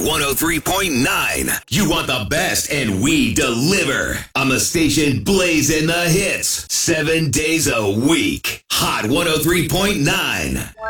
103.9. You want the best, and we deliver. On the station blazing the hits 7 days a week. Hot 103.9.